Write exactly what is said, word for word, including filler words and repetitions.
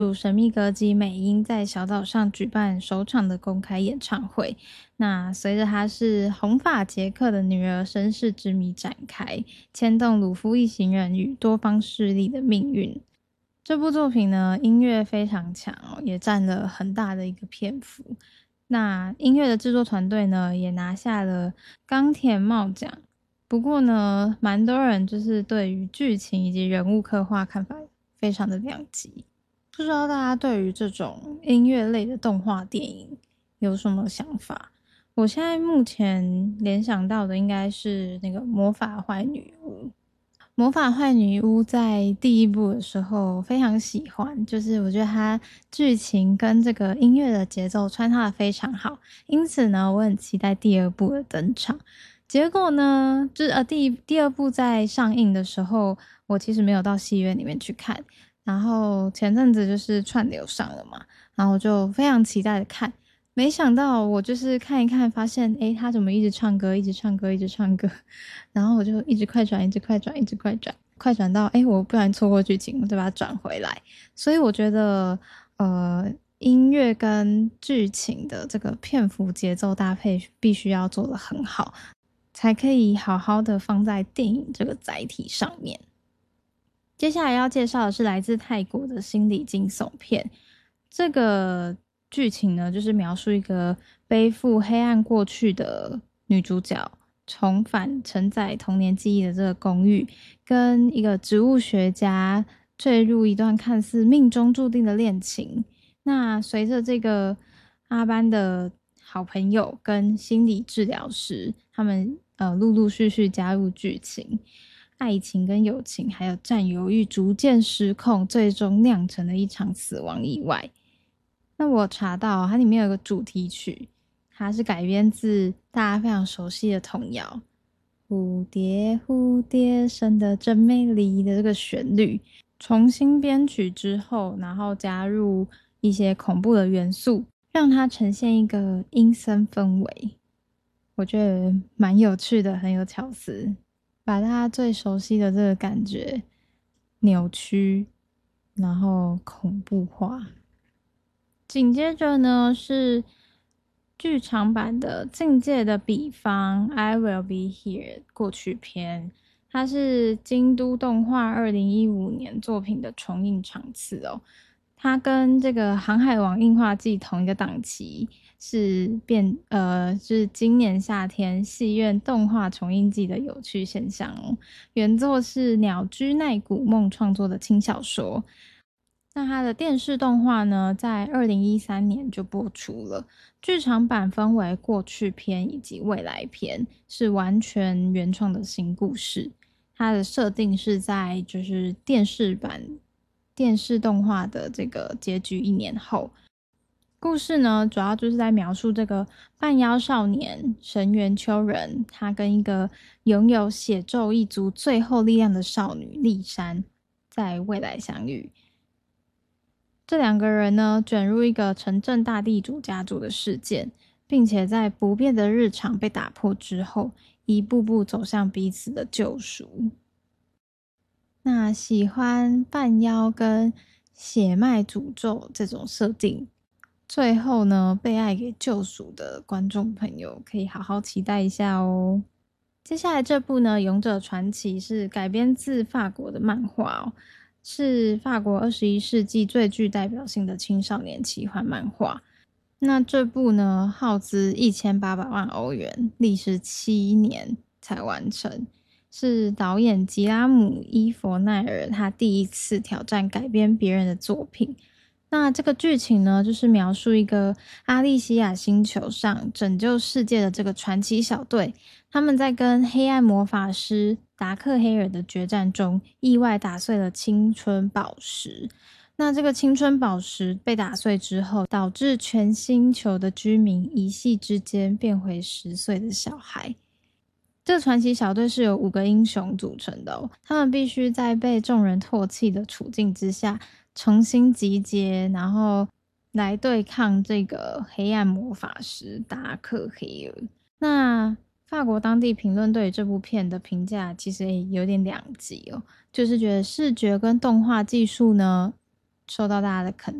神秘歌姬美音在小岛上举办首场的公开演唱会。那随着她是红发杰克的女儿身世之谜展开，牵动鲁夫一行人与多方势力的命运。这部作品呢，音乐非常强哦，也占了很大的一个篇幅。那音乐的制作团队呢，也拿下了冈田茂奖。不过呢，蛮多人就是对于剧情以及人物刻画看法非常的两极。不知道大家对于这种音乐类的动画电影有什么想法？我现在目前联想到的应该是那个魔法坏女巫。魔法坏女巫在第一部的时候非常喜欢，就是我觉得它剧情跟这个音乐的节奏穿插的非常好，因此呢，我很期待第二部的登场。结果呢，就是呃第第二部在上映的时候，我其实没有到戏院里面去看。然后前阵子就是串流上了嘛，然后就非常期待的看，没想到我就是看一看发现，诶，他怎么一直唱歌一直唱歌一直唱歌，然后我就一直快转一直快转一直快转快转到诶，我不小心错过剧情，我再把它转回来。所以我觉得呃音乐跟剧情的这个片幅节奏搭配必须要做得很好，才可以好好的放在电影这个载体上面。接下来要介绍的是来自泰国的心理惊悚片。这个剧情呢，就是描述一个背负黑暗过去的女主角重返承载童年记忆的这个公寓，跟一个植物学家坠入一段看似命中注定的恋情。那随着这个阿班的好朋友跟心理治疗师，他们呃陆陆续续加入剧情，爱情跟友情还有占有欲逐渐失控，最终酿成了一场死亡意外。那我查到它里面有个主题曲，它是改编自大家非常熟悉的童谣蝴蝶蝴蝶生得真美丽的这个旋律，重新编曲之后，然后加入一些恐怖的元素，让它呈现一个阴森氛围，我觉得蛮有趣的，很有巧思，把大家最熟悉的这个感觉扭曲，然后恐怖化。紧接着呢是剧场版的《境界的彼方》I Will Be Here 过去篇，它是京都动画二零一五年作品的重映场次哦。它跟这个《航海王映画季》同一个档期，是变呃是今年夏天戏院动画重映季的有趣现象哦。原作是鸟居奈古梦创作的轻小说。那它的电视动画呢，在二零一三年就播出了。剧场版分为过去篇以及未来篇，是完全原创的新故事。它的设定是在就是电视版电视动画的这个结局一年后。故事呢，主要就是在描述这个半妖少年神原秋人，他跟一个拥有血咒一族最后力量的少女丽珊在未来相遇。这两个人呢，卷入一个城镇大地主家族的事件，并且在不变的日常被打破之后，一步步走向彼此的救赎。那喜欢半妖跟血脉诅咒这种设定，最后呢被爱给救赎的观众朋友，可以好好期待一下哦。接下来这部呢，《勇者传奇》是改编自法国的漫画哦。是法国二十一世纪最具代表性的青少年奇幻漫画。那这部呢，耗资一千八百万欧元，历时七年才完成，是导演吉拉姆·伊佛奈尔他第一次挑战改编别人的作品。那这个剧情呢，就是描述一个阿利西亚星球上拯救世界的这个传奇小队，他们在跟黑暗魔法师达克黑尔的决战中，意外打碎了青春宝石。那这个青春宝石被打碎之后，导致全星球的居民一夕之间变回十岁的小孩。这个传奇小队是由五个英雄组成的哦，他们必须在被众人唾弃的处境之下，重新集结，然后来对抗这个黑暗魔法师达克黑尔。那法国当地评论对于这部片的评价其实也有点两极哦，就是觉得视觉跟动画技术呢受到大家的肯